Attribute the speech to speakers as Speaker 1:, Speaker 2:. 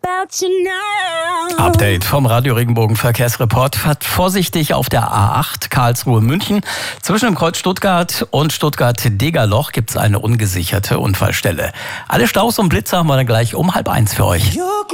Speaker 1: Update vom Radio Regenbogen Verkehrsreport. Fahrt vorsichtig auf der A8 Karlsruhe-München. Zwischen dem Kreuz Stuttgart und Stuttgart-Degerloch gibt es eine ungesicherte Unfallstelle. Alle Staus und Blitze haben wir dann gleich um 12:30 für euch.